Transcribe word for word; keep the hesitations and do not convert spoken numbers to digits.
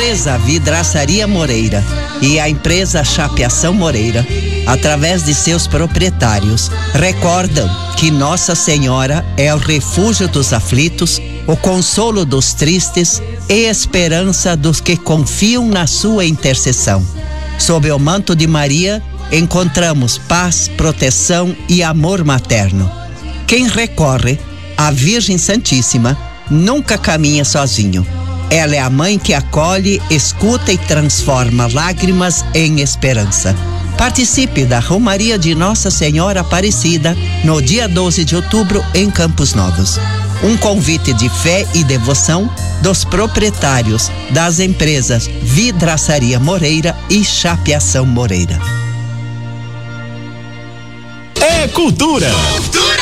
empresa Vidraçaria Moreira e a empresa Chapeação Moreira, através de seus proprietários, recordam que Nossa Senhora é o refúgio dos aflitos, o consolo dos tristes e esperança dos que confiam na sua intercessão. Sob o manto de Maria, encontramos paz, proteção e amor materno. Quem recorre à Virgem Santíssima nunca caminha sozinho. Ela é a mãe que acolhe, escuta e transforma lágrimas em esperança. Participe da Romaria de Nossa Senhora Aparecida no dia doze de outubro em Campos Novos. Um convite de fé e devoção dos proprietários das empresas Vidraçaria Moreira e Chapeação Moreira. É cultura.